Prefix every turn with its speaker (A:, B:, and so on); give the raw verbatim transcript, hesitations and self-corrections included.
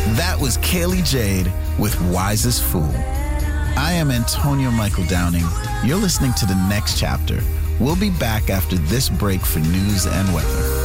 A: That was Kaylee Jade with Wisest Fool. I am Antonio Michael Downing. You're listening to The Next Chapter. We'll be back after this break for news and weather.